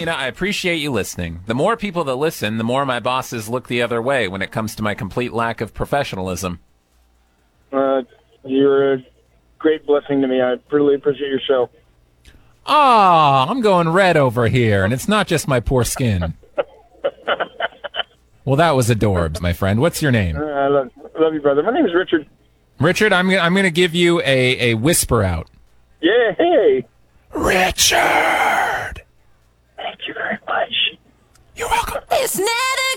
I appreciate you listening. The more people that listen, the more my bosses look the other way when it comes to my complete lack of professionalism. You're a great blessing to me. I really appreciate your show. Ah, I'm going red over here, and it's not just my poor skin. Well, that was adorbs, my friend. What's your name? I love you, brother. My name is Richard. Richard, I'm going to give you a whisper out. Yeah, hey. Richard! Thank you very much. You're welcome. It's not